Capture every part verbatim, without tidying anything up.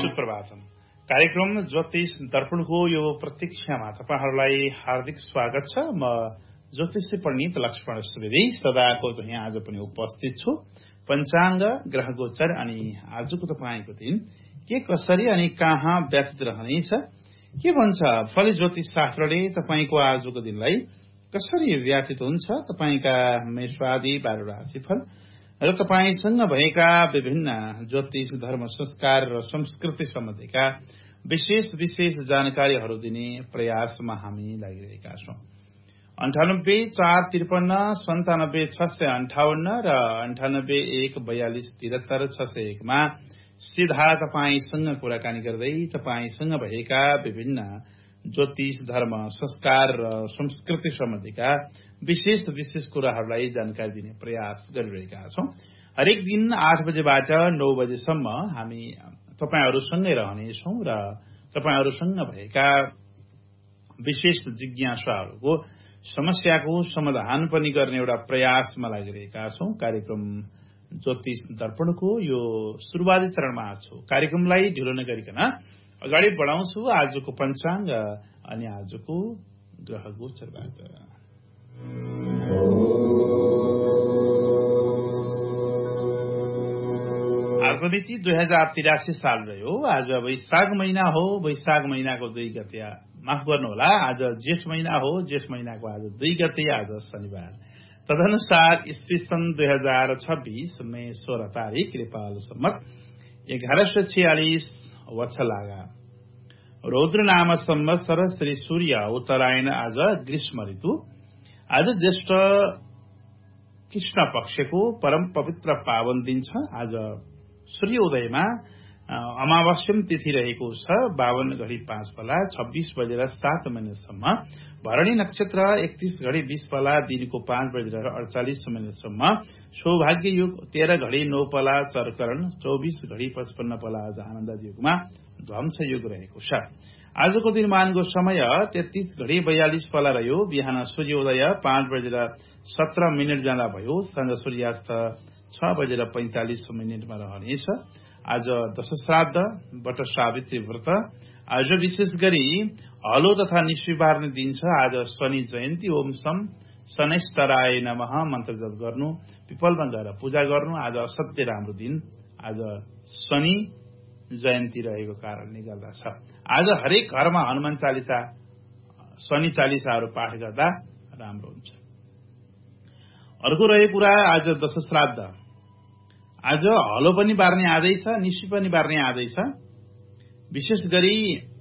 सुप्रभातम। कार्यक्रम ज्योतिष दर्पणको यो प्रतीक्षामा तपाईहरुलाई हार्दिक स्वागत छ। म ज्योतिषी पण्डित लक्ष्मण सुवेदी सदाको चाहिँ आज पनि उपस्थित छु। पञ्चाङ्ग, ग्रह गोचर अनि आजको तपाईको दिन के कसरी अनि कहाँ व्यतीत रहनेछ, के भन्छ फल ज्योतिष शास्त्रले तपाईको आजको दिनलाई कसरी व्यतीत हुन्छ, तपाईका मेषवादी बाह्र राशिफल र तपाईसँग भएका विभिन्न ज्योतिष, धर्म, संस्कार र संस्कृति सम्बन्धीका विशेष विशेष जानकारीहरू दिने प्रयासमा हामी लागिरहेका छौं। अन्ठानब्बे चार त्रिपन्न सन्तानब्बे छ सय अन्ठाउन्न र अन्ठानब्बे एक बयालिस तिहत्तर छ सय एकमा सीधा तपाईसँग कुराकानी गर्दै तपाईसँग भएका विभिन्न ज्योतिष, धर्म, संस्कार र संस्कृति सम्बन्धीका विशेष विशेष कुराहरूलाई जानकारी दिने प्रयास गरिरहेका छौं। हरेक दिन आठ बजेबाट नौ बजेसम्म हामी तपाईहरूसँगै रहनेछौं र तपाईहरूसँग भएका विशेष जिज्ञासाहरूको समस्याको समाधान पनि गर्ने एउटा प्रयासमा लागिरहेका छौं। कार्यक्रम ज्योतिष दर्पणको यो सुरुवाती चरणमा छौं। कार्यक्रमलाई ढिलो नगरिकन अगाडि बढाउँछु आजको पञ्चाङ्ग अनि आजको ग्रह गोचरबाट। आज मिति दुई हजार तिरासी साल रह्यो। आज वैशाख महिना हो। वैशाख महिनाको दुई गते, माफ गर्नुहोला, आज जेठ महिना हो। जेठ महिनाको आज दुई गते, आज शनिबार। तदनुसार ईस्वी सन् दुई हजार छब्बीस मे सोह्र तारिक नेपाल सम्मत एघार सय छियालिस वत्सलागा रौद्र नाम संवत्सर श्री सूर्य उत्तरायण। आज ग्रीष्म ऋतु। आज ज्येष्ठ कृष्ण पक्षको परम पवित्र पावन दिन छ। आज सूर्योदयमा अमावास्यम तिथि रहेको छ। बावन घडी पाँच पला छब्बीस बजेर सात मिनटसम्म। भरणी नक्षत्र एकतीस घडी बीस पला दिनको पाँच बजेर अडचालिस मिनटसम्म। सौभाग्य युग तेह्र घडी नौ पला चरकरण चौबीस घडी पचपन्न पला आज आनन्द युगमा ध्वंस युग रहेको छ। आजको दिनमानको समय तेत्तीस घडी बयालिस पला रह्यो। बिहान सूर्योदय पाँच बजेर सत्र मिनट जाँदा भयो। साँझ सूर्यास्त छ बजेर पैंतालिस मिनटमा रहनेछ। आज दश श्राद्ध, बट सावित्री व्रत। आज विशेष गरी हलो तथा निस्वी बार्ने दिन छ। आज शनि जयन्ती। ओम सम शनैश्चराय नमः मन्त्र जप गर्नु, पिपलमा गएर पूजा गर्नु। आज असाध्यै राम्रो दिन। आज शनि जयन्ती रहेको कारणले गर्दा छ। आज हरेक घरमा हनुमान चालिसा, शनि चालिसाहरू पाठ गर्दा राम्रो हुन्छ। अर्को रहे कुरा आज दश श्राद्ध। आज हलो पनि बार्ने आजै छ, निस्वी पनि बार्ने आजै छ। विशेष गरी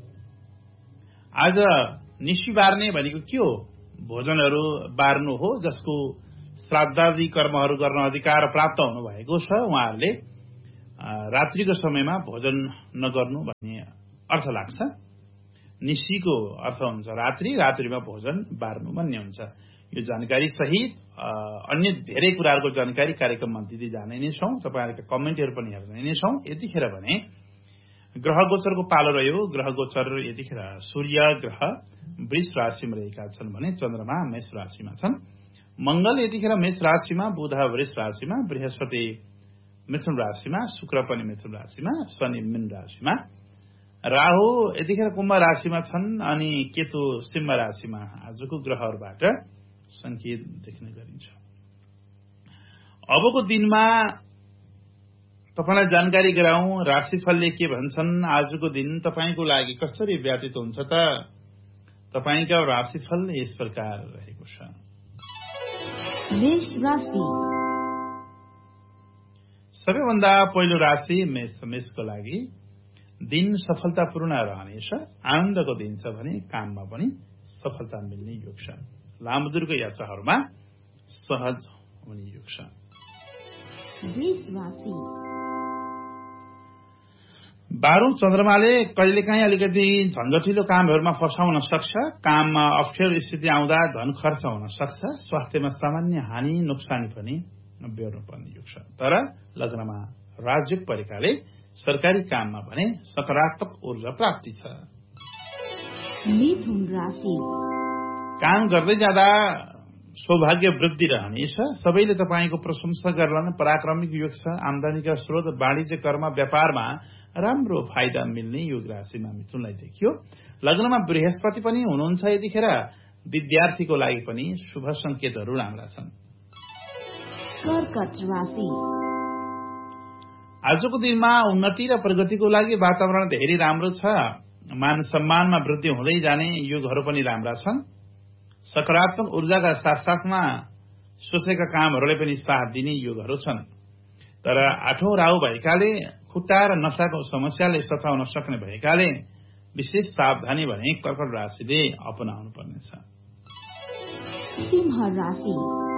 आज निस्वी बार्ने भनेको के हो? भोजनहरू बार्नु हो। जसको श्राद्धादि कर्महरू गर्न अधिकार प्राप्त हुनुभएको छ उहाँहरूले रात्रिको समयमा भोजन नगर्नु भन्ने अर्थ लाग्छ। निस्वीको अर्थ हुन्छ रात्रि, रात्रिमा भोजन बार्नु भन्ने हुन्छ। यो जानकारी सहित अन्य धेरै कुराहरूको जानकारी कार्यक्रममा दिँदै जाने नै छौं। तपाईहरुका कमेन्टहरू पनि हेर्ने नै छौं। यतिखेर भने ग्रह गोचरको पालो रह्यो। ग्रह गोचर यतिखेर सूर्य ग्रह वृष राशिमा रहेका छन् भने चन्द्रमा मेष राशिमा छन्। मंगल यतिखेर मेष राशिमा, बुध वृष राशिमा, बृहस्पति मिथुन राशिमा, शुक्र पनि मिथुन राशिमा, शनि मीन राशिमा, राहु यतिखेर कुम्भ राशिमा छन् अनि केतु सिंह राशिमा। आजको ग्रहहरूबाट संकेत देख्न गरिन्छ। अबको दिनमा तपाईलाई जानकारी गराउँ राशिफलले के भन्छन्। आजको दिन तपाईको लागि कसरी व्यतीत हुन्छ त? तपाईका राशिफल यस प्रकार रहेको छ। मेष राशि। सबैभन्दा पहिलो राशि मेष। मेषको लागि दिन सफलतापूर्ण रहनेछ। आनन्दको दिन छ भने काममा पनि सफलता मिल्ने योग छ। लामो दूरको यात्राहरूमा सहज हुने योग छ। वृष राशि। बाह्रौं चन्द्रमाले कहिलेकाहीँ अलिकति झन्झटिलो कामहरूमा फसाउन सक्छ। काममा अप्ठ्यारो स्थिति आउँदा धन खर्च हुन सक्छ। स्वास्थ्यमा सामान्य हानि नोक्सानी पनि बेहोर्नु पर्ने योग छ। तर लग्नमा राजयोग परेकाले सरकारी काममा भने सकारात्मक ऊर्जा प्राप्ति छ। मिथुन राशि। काम गर्दै जाँदा सौभाग्य वृद्धि रहनेछ। सबैले तपाईको प्रशंसा गर्लान्। पराक्रमिक योग छ। आमदानीका स्रोत वाणिज्य, कर्म, व्यापारमा राम्रो फाइदा मिल्ने योग राशिमा मिथुनलाई देखियो। लग्नमा बृहस्पति पनि हुनुहुन्छ, यतिखेर विद्यार्थीको लागि पनि शुभ संकेतहरू राम्रा छन्। कर्कट राशि आजको दिनमा उन्नति र प्रगतिको लागि वातावरण धेरै राम्रो छ। मान सम्मानमा वृद्धि हुँदै जाने योगहरू पनि राम्रा छन्। सकारात्मक ऊर्जाका साथसाथमा सोचेका कामहरूले पनि साथ दिने योगहरू छन्। तर आठौं राहु भएकाले खुट्टा र नसाको समस्याले सताउन सक्ने भएकाले विशेष सावधानी भने कर्कट राशिले अपनाउनु पर्नेछ। सिंह राशि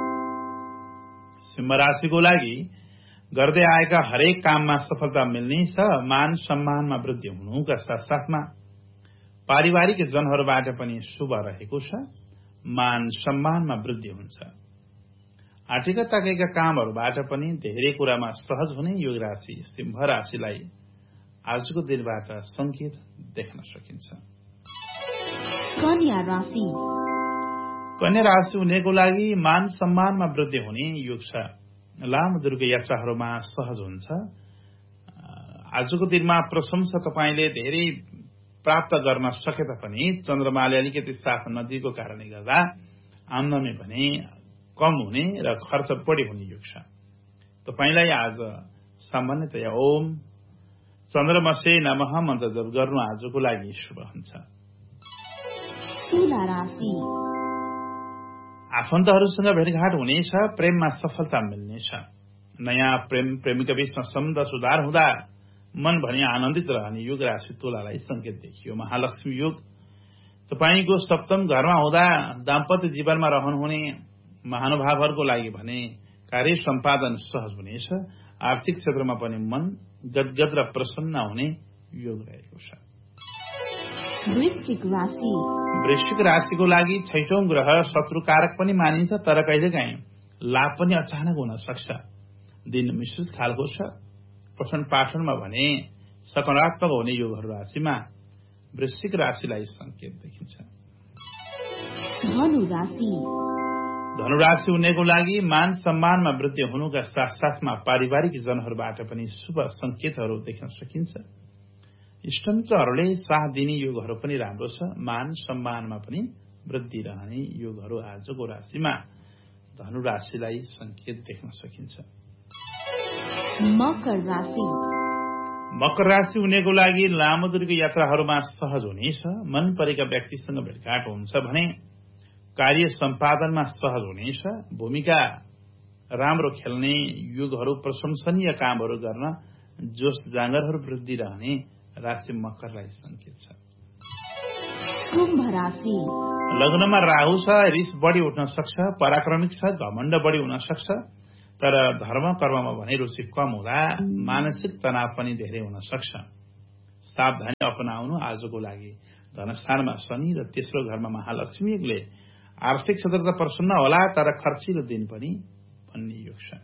सिंह राशिको लागि गर्दै आएका हरेक काममा सफलता मिल्नेछ। मान सम्मानमा वृद्धि हुनुका साथसाथमा पारिवारिक जनहरूबाट पनि शुभ रहेको छ। मान सम्मानमा वृद्धि हुन्छ। आटेका ताकेका कामहरूबाट पनि धेरै कुरामा सहज हुने योग राशि सिंह राशिलाई आजको दिनबाट संकेत देख्न सकिन्छ। कन्या राशि कन्या राशि हुनेको लागि मान सम्मानमा वृद्धि हुने योग छ। लामो दूरको यात्राहरूमा सहज हुन्छ। आजको दिनमा प्रशंसा तपाईले धेरै प्राप्त गर्न सके तापनि चन्द्रमाले अलिकति साथ नदिएको कारणले गर्दा आमदानी भने कम हुने र खर्च बढी हुने योग छ। तपाईलाई आज सामान्यतया ओम चन्द्रमसे नमः मन्त्र जप गर्नु आजको लागि शुभ हुन्छ। तुला राशि आफन्तहरूसँग भेटघाट हुनेछ। प्रेममा सफलता मिल्नेछ। नयाँ प्रेम प्रेमिका बीचमा सम्बन्ध सुधार हुँदा मन भने आनन्दित रहने योग राशि तुलालाई संकेत देखियो। महालक्ष्मी योग तपाईको सप्तम घरमा हुँदा दाम्पत्य जीवनमा रहनुहुने महानुभावहरूको लागि भने कार्य सम्पादन सहज हुनेछ। आर्थिक क्षेत्रमा पनि मन गदगद र प्रसन्न हुने योग रहेको छ। वृश्चिक राशि वृश्चिक राशिको लागि छैटौं ग्रह शत्रुकारक पनि मानिन्छ, तर कहिलेकाहीँ लाभ पनि अचानक हुन सक्छ। दिन मिश्रित खालको छ। पठन पाठनमा भने सकारात्मक हुने योगहरू राशिमा वृश्चिक राशिलाई संकेत देखिन्छ। धनु राशि धनुराशि हुनेको लागि मान सम्मानमा वृद्धि हुनुका साथसाथमा पारिवारिक जनहरूबाट पनि शुभ संकेतहरू देख्न सकिन्छ। इष्टमित्रहरूले साथ दिने योगहरू पनि राम्रो छ। मान सम्मानमा पनि वृद्धि रहने योगहरू आजको राशिमा धनुराशिलाई संकेत देख्न सकिन्छ। मकर राशि मकर राशि हुनेको लागि लामो दूरीको यात्राहरूमा सहज हुनेछ। मन परेका व्यक्तिसँग भेटघाट हुन्छ भने कार्य सम्पादनमा सहज हुनेछ। भूमिका राम्रो खेल्ने युगहरू प्रशंसनीय कामहरू गर्न जोश जाँगरहरू वृद्धि रहने राशि मकरलाई संकेत छ। कुम्भ राशि लग्नमा राहु छ। रिस बढी उठ्न सक्छ। पराक्रमिक छ। घमण्ड बढी हुन सक्छ। तर धर्म कर्ममा भने रुचि कम हुँदा मानसिक तनाव पनि धेरै हुन सक्छ। सावधानी अपनाउनु आजको लागि। धनस्थानमा शनि र तेस्रो घरमा महालक्ष्मीले आर्थिक क्षेत्र त प्रसन्न होला, तर खर्चिलो दिन पनि भन्ने योग छ।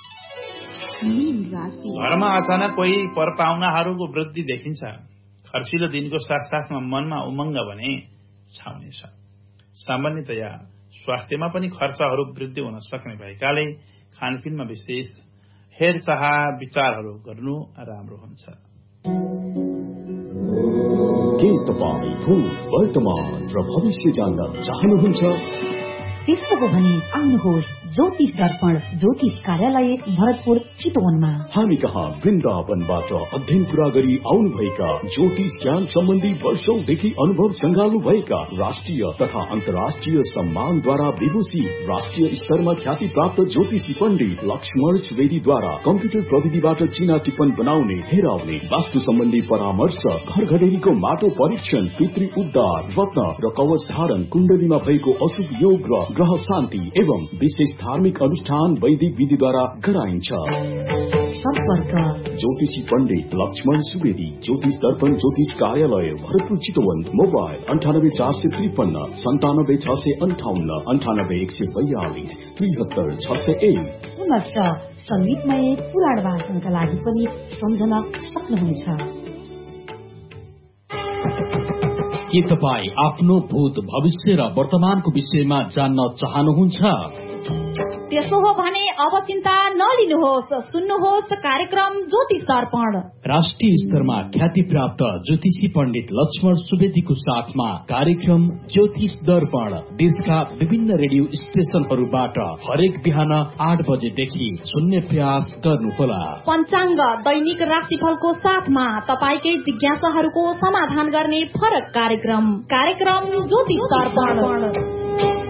घरमा अचानक कोही परपाहुनाहरूको वृद्धि देखिन्छ। खर्चिलो दिनको साथसाथमा मनमा उमङ्ग भने छाउनेछ। सामान्यतया स्वास्थ्यमा पनि खर्चहरू वृद्धि हुन सक्ने भएकाले खानपिनमा विशेष हेरचाह विचारहरू गर्नु राम्रो हुन्छ। के तपाईँ भूत वर्तमान र भविष्य जान्न चाहनुहुन्छ? त्यस्तो हो भने आउनुहोस् ज्योतिष दर्पण ज्योतिष कार्यालय भरतपुर चितवनमा। हामी कहाँ वृन्दावनबाट अध्ययन पूरा गरी आउनुभएका ज्योतिष ज्ञान सम्बन्धी वर्षौंदेखि अनुभव संगाल्नु भएका राष्ट्रिय तथा अन्तर्राष्ट्रिय सम्मानद्वारा विभूषित राष्ट्रिय स्तरमा ख्याति प्राप्त ज्योतिषी पण्डित लक्ष्मण सुवेदीद्वारा कम्प्युटर प्रविधिबाट चिना टिप्पण बनाउने, हेराउने, वास्तु सम्बन्धी परामर्श, घर घडेरीको माटो परीक्षण, पितृ उद्धार, रत्न र कवच धारण, कुण्डलीमा भएको अशुभ योग र ग्रह शान्ति एवं विशेष धार्मिक अनुष्ठान वैदिक विधिद्वारा गराइन्छ। सम्पर्क ज्योतिषी पण्डित लक्ष्मण सुवेदी, ज्योतिष दर्पण ज्योतिष कार्यालय भरतपुर चितवन। मोबाइल अन्ठानब्बे चार सय त्रिपन्न सन्तानब्बे छ सय अन्ठाउन्न अन्ठानब्बे एक सय बयालिस त्रिहत्तर छ सय एक। पुनश्च संगीतमय पुराण वाचनका लागि पनि सम्झन सक्नुहुन्छ। के तपाईँ आफ्नो भूत भविष्य र वर्तमानको विषयमा जान्न चाहनुहुन्छ? त्यसो हो भने अब चिन्ता नलिनुहोस्, सुन्नुहोस् कार्यक्रम ज्योतिष दर्पण। राष्ट्रिय स्तरमा ख्याति प्राप्त ज्योतिषी पण्डित लक्ष्मण सुवेदीको साथमा कार्यक्रम ज्योतिष दर्पण देशका विभिन्न रेडियो स्टेशनहरूबाट हरेक बिहान आठ बजेदेखि सुन्ने प्रयास गर्नुहोला। पञ्चाङ्ग दैनिक राशिफलको साथमा तपाईकै जिज्ञासाहरूको समाधान गर्ने फरक कार्यक्रम कार्यक्रम ज्योतिष दर्पण।